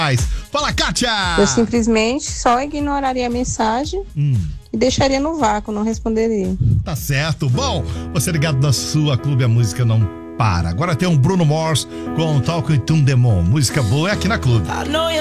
Fala, Kátia! Eu simplesmente só ignoraria a mensagem e deixaria no vácuo, não responderia. Tá certo. Bom, você ligado na sua Clube, a música não para. Agora tem um Bruno Mars com Talking to the Moon. Música boa é aqui na Clube.